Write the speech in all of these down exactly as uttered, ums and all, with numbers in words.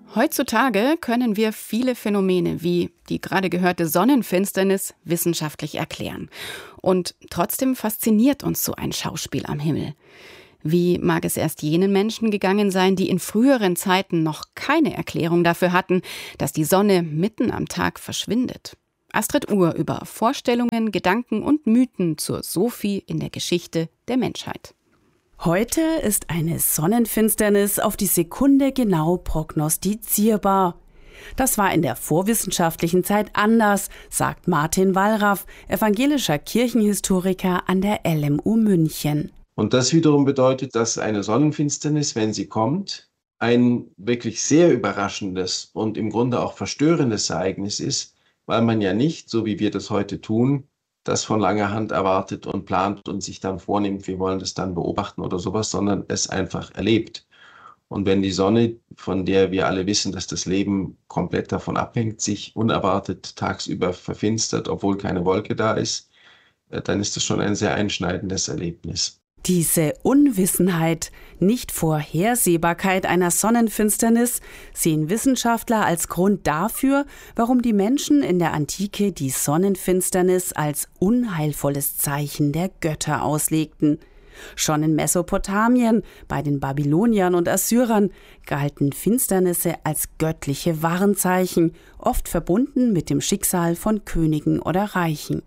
Heutzutage können wir viele Phänomene wie die gerade gehörte Sonnenfinsternis wissenschaftlich erklären. Und trotzdem fasziniert uns so ein Schauspiel am Himmel. Wie mag es erst jenen Menschen gegangen sein, die in früheren Zeiten noch keine Erklärung dafür hatten, dass die Sonne mitten am Tag verschwindet? Astrid Uhr über Vorstellungen, Gedanken und Mythen zur Sophie in der Geschichte der Menschheit. Heute ist eine Sonnenfinsternis auf die Sekunde genau prognostizierbar. Das war in der vorwissenschaftlichen Zeit anders, sagt Martin Wallraff, evangelischer Kirchenhistoriker an der L M U München. Und das wiederum bedeutet, dass eine Sonnenfinsternis, wenn sie kommt, ein wirklich sehr überraschendes und im Grunde auch verstörendes Ereignis ist, weil man ja nicht, so wie wir das heute tun, das von langer Hand erwartet und plant und sich dann vornimmt, wir wollen das dann beobachten oder sowas, sondern es einfach erlebt. Und wenn die Sonne, von der wir alle wissen, dass das Leben komplett davon abhängt, sich unerwartet tagsüber verfinstert, obwohl keine Wolke da ist, dann ist das schon ein sehr einschneidendes Erlebnis. Diese Unwissenheit, Nichtvorhersehbarkeit einer Sonnenfinsternis sehen Wissenschaftler als Grund dafür, warum die Menschen in der Antike die Sonnenfinsternis als unheilvolles Zeichen der Götter auslegten. Schon in Mesopotamien, bei den Babyloniern und Assyrern, galten Finsternisse als göttliche Warnzeichen, oft verbunden mit dem Schicksal von Königen oder Reichen.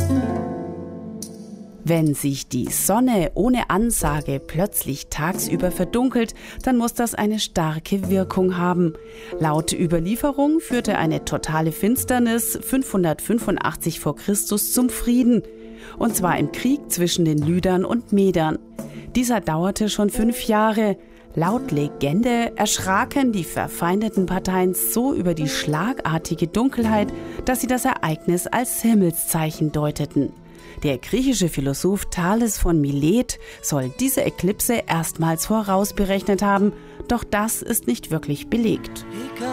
Wenn sich die Sonne ohne Ansage plötzlich tagsüber verdunkelt, dann muss das eine starke Wirkung haben. Laut Überlieferung führte eine totale Finsternis fünfhundertfünfundachtzig vor Christus zum Frieden. Und zwar im Krieg zwischen den Lydern und Medern. Dieser dauerte schon fünf Jahre. Laut Legende erschraken die verfeindeten Parteien so über die schlagartige Dunkelheit, dass sie das Ereignis als Himmelszeichen deuteten. Der griechische Philosoph Thales von Milet soll diese Eklipse erstmals vorausberechnet haben, doch das ist nicht wirklich belegt.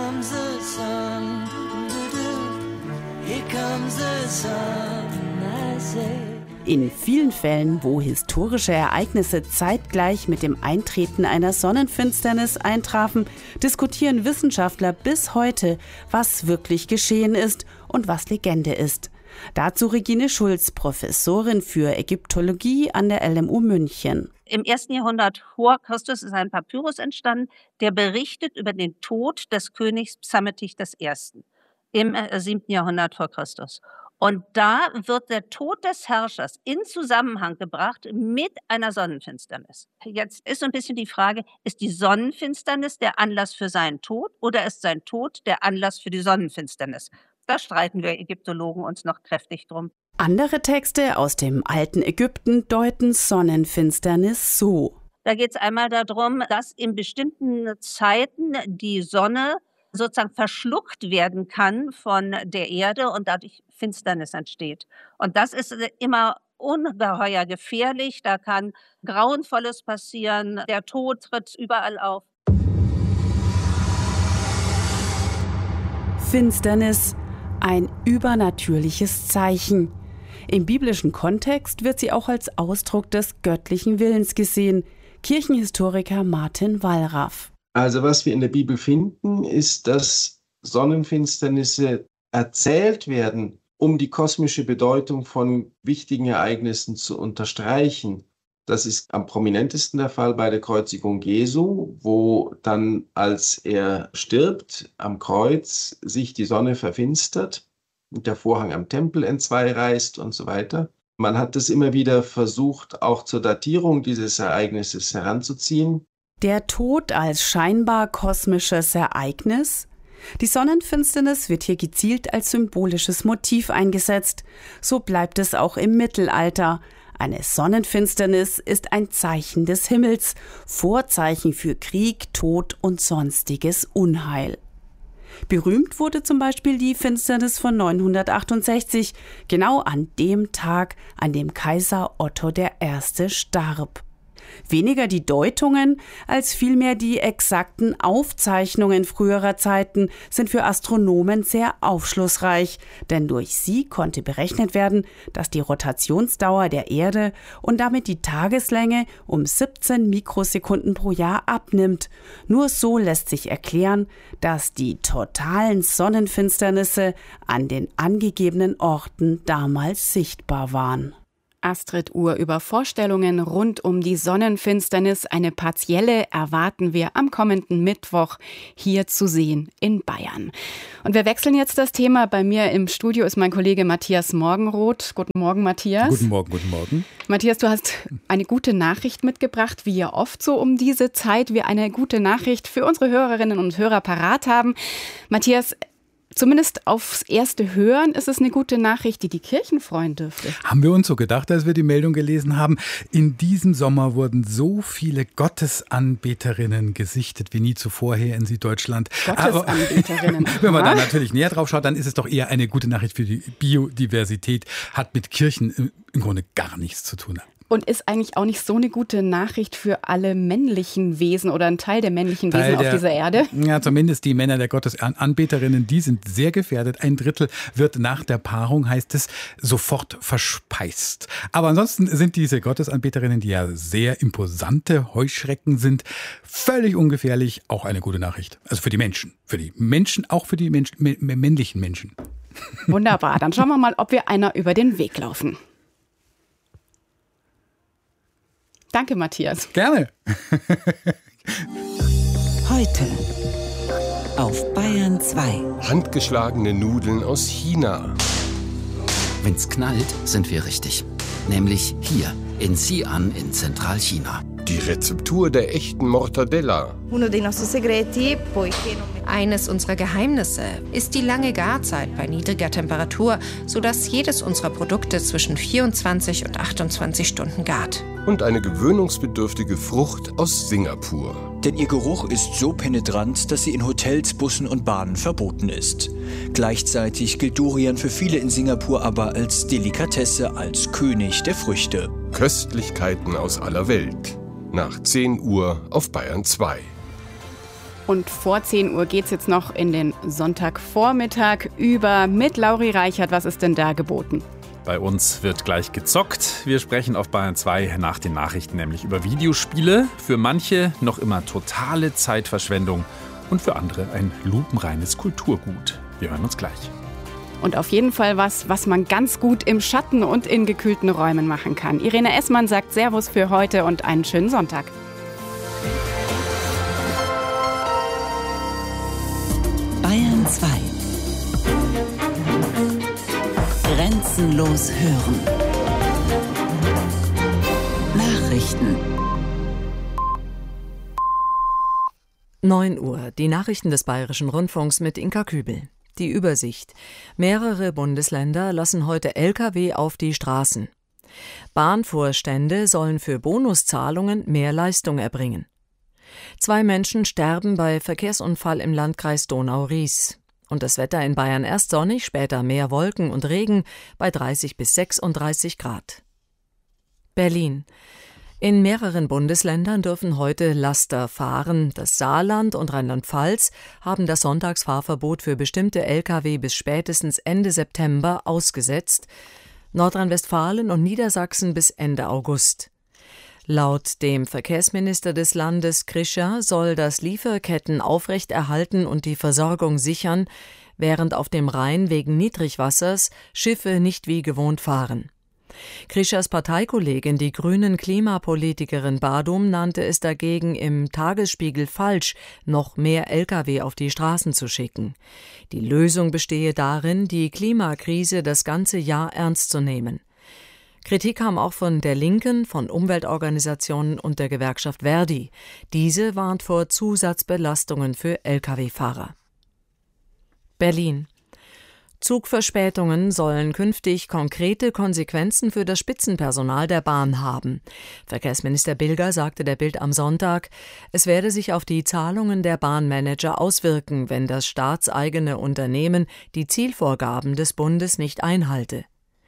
In vielen Fällen, wo historische Ereignisse zeitgleich mit dem Eintreten einer Sonnenfinsternis eintrafen, diskutieren Wissenschaftler bis heute, was wirklich geschehen ist und was Legende ist. Dazu Regine Schulz, Professorin für Ägyptologie an der L M U München. Im ersten Jahrhundert vor Christus ist ein Papyrus entstanden, der berichtet über den Tod des Königs Psammetichs der Erste. im siebten Jahrhundert vor Christus. Und da wird der Tod des Herrschers in Zusammenhang gebracht mit einer Sonnenfinsternis. Jetzt ist so ein bisschen die Frage, ist die Sonnenfinsternis der Anlass für seinen Tod oder ist sein Tod der Anlass für die Sonnenfinsternis? Da streiten wir Ägyptologen uns noch kräftig drum. Andere Texte aus dem alten Ägypten deuten Sonnenfinsternis so. Da geht es einmal darum, dass in bestimmten Zeiten die Sonne sozusagen verschluckt werden kann von der Erde und dadurch Finsternis entsteht. Und das ist immer ungeheuer gefährlich. Da kann Grauenvolles passieren. Der Tod tritt überall auf. Finsternis, ein übernatürliches Zeichen. Im biblischen Kontext wird sie auch als Ausdruck des göttlichen Willens gesehen. Kirchenhistoriker Martin Wallraff. Also was wir in der Bibel finden, ist, dass Sonnenfinsternisse erzählt werden, um die kosmische Bedeutung von wichtigen Ereignissen zu unterstreichen. Das ist am prominentesten der Fall bei der Kreuzigung Jesu, wo dann, als er stirbt am Kreuz, sich die Sonne verfinstert und der Vorhang am Tempel entzwei reißt und so weiter. Man hat das immer wieder versucht, auch zur Datierung dieses Ereignisses heranzuziehen. Der Tod als scheinbar kosmisches Ereignis? Die Sonnenfinsternis wird hier gezielt als symbolisches Motiv eingesetzt. So bleibt es auch im Mittelalter. Eine Sonnenfinsternis ist ein Zeichen des Himmels, Vorzeichen für Krieg, Tod und sonstiges Unheil. Berühmt wurde zum Beispiel die Finsternis von neunhundertachtundsechzig, genau an dem Tag, an dem Kaiser Otto der Erste starb. Weniger die Deutungen als vielmehr die exakten Aufzeichnungen früherer Zeiten sind für Astronomen sehr aufschlussreich, denn durch sie konnte berechnet werden, dass die Rotationsdauer der Erde und damit die Tageslänge um siebzehn Mikrosekunden pro Jahr abnimmt. Nur so lässt sich erklären, dass die totalen Sonnenfinsternisse an den angegebenen Orten damals sichtbar waren. Astrid Uhr über Vorstellungen rund um die Sonnenfinsternis. Eine partielle erwarten wir am kommenden Mittwoch hier zu sehen in Bayern. Und wir wechseln jetzt das Thema. Bei mir im Studio ist mein Kollege Matthias Morgenroth. Guten Morgen, Matthias. Guten Morgen, guten Morgen. Matthias, du hast eine gute Nachricht mitgebracht, wie ja oft so um diese Zeit wir eine gute Nachricht für unsere Hörerinnen und Hörer parat haben. Matthias, zumindest aufs erste Hören ist es eine gute Nachricht, die die Kirchen freuen dürfte. Haben wir uns so gedacht, als wir die Meldung gelesen haben. In diesem Sommer wurden so viele Gottesanbeterinnen gesichtet wie nie zuvor hier in Süddeutschland. Gottesanbeterinnen. Aber wenn man da natürlich näher drauf schaut, dann ist es doch eher eine gute Nachricht für die Biodiversität. Hat mit Kirchen im Grunde gar nichts zu tun. Und ist eigentlich auch nicht so eine gute Nachricht für alle männlichen Wesen oder ein Teil der männlichen Teil Wesen der, auf dieser Erde? Ja, zumindest die Männer der Gottesanbeterinnen, die sind sehr gefährdet. Ein Drittel wird nach der Paarung, heißt es, sofort verspeist. Aber ansonsten sind diese Gottesanbeterinnen, die ja sehr imposante Heuschrecken sind, völlig ungefährlich. Auch eine gute Nachricht. Also für die Menschen. Für die Menschen, auch für die Menschen, männlichen Menschen. Wunderbar. Dann schauen wir mal, ob wir einer über den Weg laufen. Danke, Matthias. Gerne. Heute auf Bayern zwei. Handgeschlagene Nudeln aus China. Wenn's knallt, sind wir richtig. Nämlich hier in Xi'an in Zentralchina. Die Rezeptur der echten Mortadella. Eines unserer Geheimnisse ist die lange Garzeit bei niedriger Temperatur, sodass jedes unserer Produkte zwischen vierundzwanzig und achtundzwanzig Stunden gart. Und eine gewöhnungsbedürftige Frucht aus Singapur. Denn ihr Geruch ist so penetrant, dass sie in Hotels, Bussen und Bahnen verboten ist. Gleichzeitig gilt Durian für viele in Singapur aber als Delikatesse, als König der Früchte. Köstlichkeiten aus aller Welt. Nach zehn Uhr auf Bayern zwei. Und vor zehn Uhr geht's jetzt noch in den Sonntagvormittag über mit Lauri Reichert. Was ist denn da geboten? Bei uns wird gleich gezockt. Wir sprechen auf Bayern zwei nach den Nachrichten nämlich über Videospiele. Für manche noch immer totale Zeitverschwendung und für andere ein lupenreines Kulturgut. Wir hören uns gleich. Und auf jeden Fall was, was man ganz gut im Schatten und in gekühlten Räumen machen kann. Irene Essmann sagt Servus für heute und einen schönen Sonntag. Bayern zwei. Grenzenlos hören. Nachrichten. neun Uhr, die Nachrichten des Bayerischen Rundfunks mit Inka Kübel. Die Übersicht. Mehrere Bundesländer lassen heute L K W auf die Straßen. Bahnvorstände sollen für Bonuszahlungen mehr Leistung erbringen. Zwei Menschen sterben bei Verkehrsunfall im Landkreis Donau-Ries. Und das Wetter in Bayern erst sonnig, später mehr Wolken und Regen bei dreißig bis sechsunddreißig Grad. Berlin. In mehreren Bundesländern dürfen heute Laster fahren. Das Saarland und Rheinland-Pfalz haben das Sonntagsfahrverbot für bestimmte L K W bis spätestens Ende September ausgesetzt. Nordrhein-Westfalen und Niedersachsen bis Ende August. Laut dem Verkehrsminister des Landes Krischer soll das Lieferketten aufrechterhalten und die Versorgung sichern, während auf dem Rhein wegen Niedrigwassers Schiffe nicht wie gewohnt fahren. Krischers Parteikollegin, die grünen Klimapolitikerin Badum, nannte es dagegen im Tagesspiegel falsch, noch mehr L K W auf die Straßen zu schicken. Die Lösung bestehe darin, die Klimakrise das ganze Jahr ernst zu nehmen. Kritik kam auch von der Linken, von Umweltorganisationen und der Gewerkschaft Verdi. Diese warnt vor Zusatzbelastungen für L K W-Fahrer. Berlin. Zugverspätungen sollen künftig konkrete Konsequenzen für das Spitzenpersonal der Bahn haben. Verkehrsminister Bilger sagte der Bild am Sonntag, es werde sich auf die Zahlungen der Bahnmanager auswirken, wenn das staatseigene Unternehmen die Zielvorgaben des Bundes nicht einhalte.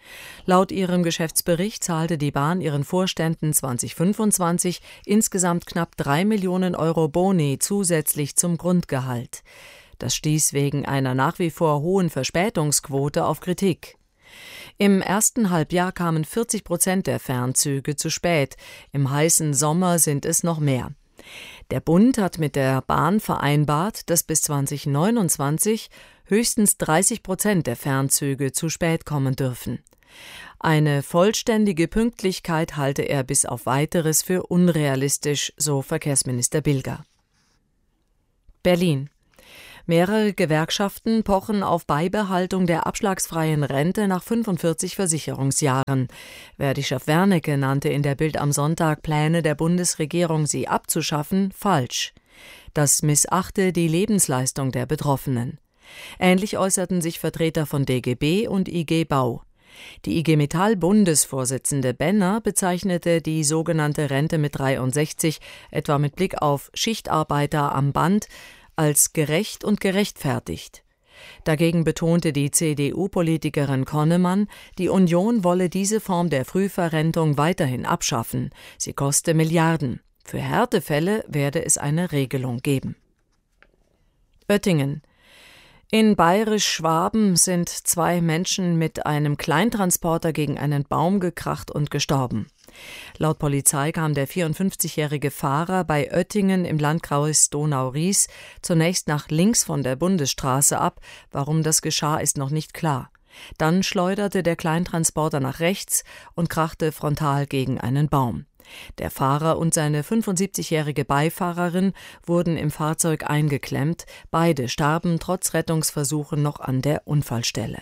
Laut ihrem Geschäftsbericht zahlte die Bahn ihren Vorständen zweitausendfünfundzwanzig insgesamt knapp drei Millionen Euro Boni zusätzlich zum Grundgehalt. Das stieß wegen einer nach wie vor hohen Verspätungsquote auf Kritik. Im ersten Halbjahr kamen vierzig Prozent der Fernzüge zu spät. Im heißen Sommer sind es noch mehr. Der Bund hat mit der Bahn vereinbart, dass bis zweitausendneunundzwanzig höchstens dreißig Prozent der Fernzüge zu spät kommen dürfen. Eine vollständige Pünktlichkeit halte er bis auf Weiteres für unrealistisch, so Verkehrsminister Bilger. Berlin. Mehrere Gewerkschaften pochen auf Beibehaltung der abschlagsfreien Rente nach fünfundvierzig Versicherungsjahren. Verdi-Chef Wernicke nannte in der Bild am Sonntag Pläne der Bundesregierung, sie abzuschaffen, falsch. Das missachte die Lebensleistung der Betroffenen. Ähnlich äußerten sich Vertreter von D G B und I G Bau. Die I G Metall-Bundesvorsitzende Benner bezeichnete die sogenannte Rente mit dreiundsechzig, etwa mit Blick auf Schichtarbeiter am Band, als gerecht und gerechtfertigt. Dagegen betonte die C D U-Politikerin Konnemann, die Union wolle diese Form der Frühverrentung weiterhin abschaffen. Sie koste Milliarden. Für Härtefälle werde es eine Regelung geben. Oettingen. In Bayerisch-Schwaben sind zwei Menschen mit einem Kleintransporter gegen einen Baum gekracht und gestorben. Laut Polizei kam der vierundfünfzigjährige Fahrer bei Oettingen im Landkreis Donau-Ries zunächst nach links von der Bundesstraße ab. Warum das geschah, ist noch nicht klar. Dann schleuderte der Kleintransporter nach rechts und krachte frontal gegen einen Baum. Der Fahrer und seine fünfundsiebzigjährige Beifahrerin wurden im Fahrzeug eingeklemmt. Beide starben trotz Rettungsversuchen noch an der Unfallstelle.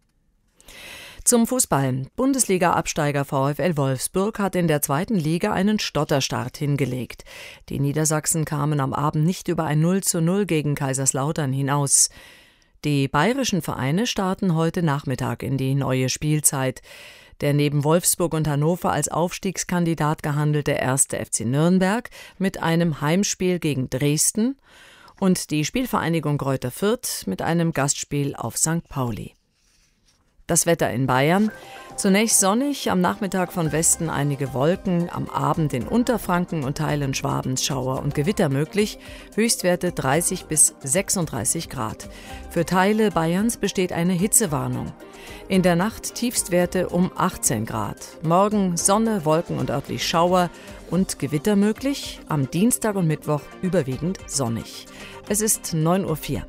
Zum Fußball. Bundesliga-Absteiger VfL Wolfsburg hat in der zweiten Liga einen Stotterstart hingelegt. Die Niedersachsen kamen am Abend nicht über ein null zu null gegen Kaiserslautern hinaus. Die bayerischen Vereine starten heute Nachmittag in die neue Spielzeit. Der neben Wolfsburg und Hannover als Aufstiegskandidat gehandelte erste F C Nürnberg mit einem Heimspiel gegen Dresden und die Spielvereinigung Greuther Fürth mit einem Gastspiel auf Sankt Pauli. Das Wetter in Bayern. Zunächst sonnig, am Nachmittag von Westen einige Wolken, am Abend in Unterfranken und Teilen Schwabens Schauer und Gewitter möglich, Höchstwerte dreißig bis sechsunddreißig Grad. Für Teile Bayerns besteht eine Hitzewarnung. In der Nacht Tiefstwerte um achtzehn Grad. Morgen Sonne, Wolken und örtlich Schauer und Gewitter möglich, am Dienstag und Mittwoch überwiegend sonnig. Es ist neun Uhr vier.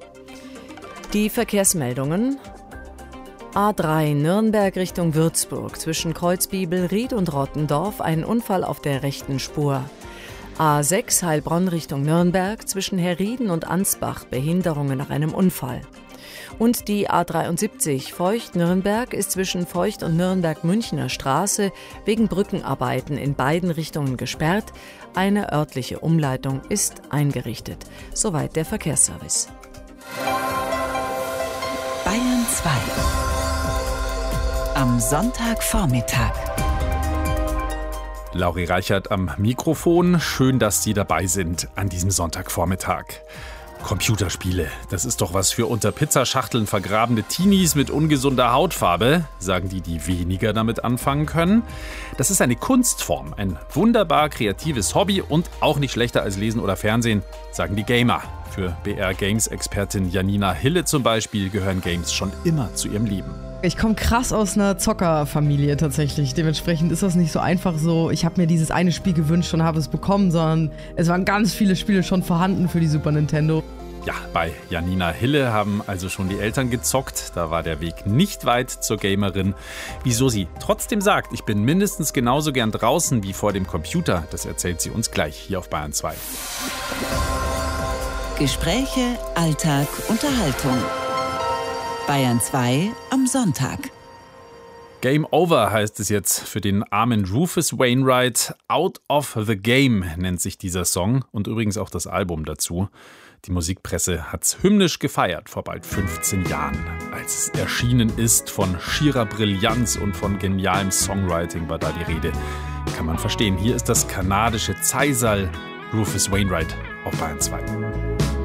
Die Verkehrsmeldungen. A drei Nürnberg Richtung Würzburg, zwischen Kreuzbibel, Ried und Rottendorf ein Unfall auf der rechten Spur. A sechs Heilbronn Richtung Nürnberg, zwischen Herrieden und Ansbach Behinderungen nach einem Unfall. Und die A dreiundsiebzig Feucht-Nürnberg ist zwischen Feucht und Nürnberg-Münchner Straße wegen Brückenarbeiten in beiden Richtungen gesperrt. Eine örtliche Umleitung ist eingerichtet. Soweit der Verkehrsservice. Bayern zwei. Am Sonntagvormittag. Lauri Reichert am Mikrofon. Schön, dass Sie dabei sind an diesem Sonntagvormittag. Computerspiele, das ist doch was für unter Pizzaschachteln vergrabene Teenies mit ungesunder Hautfarbe, sagen die, die weniger damit anfangen können. Das ist eine Kunstform, ein wunderbar kreatives Hobby und auch nicht schlechter als Lesen oder Fernsehen, sagen die Gamer. Für B R-Games-Expertin Janina Hille zum Beispiel gehören Games schon immer zu ihrem Leben. Ich komme krass aus einer Zockerfamilie tatsächlich. Dementsprechend ist das nicht so einfach so, ich habe mir dieses eine Spiel gewünscht und habe es bekommen, sondern es waren ganz viele Spiele schon vorhanden für die Super Nintendo. Ja, bei Janina Hille haben also schon die Eltern gezockt. Da war der Weg nicht weit zur Gamerin. Wieso sie trotzdem sagt, ich bin mindestens genauso gern draußen wie vor dem Computer, das erzählt sie uns gleich hier auf Bayern zwei. Gespräche, Alltag, Unterhaltung. Bayern zwei am Sonntag. Game over heißt es jetzt für den armen Rufus Wainwright. Out of the Game nennt sich dieser Song und übrigens auch das Album dazu. Die Musikpresse hat's hymnisch gefeiert vor bald fünfzehn Jahren. Als es erschienen ist, von schierer Brillanz und von genialem Songwriting war da die Rede. Kann man verstehen. Hier ist das kanadische Zeisal Rufus Wainwright auf Bayern zwei.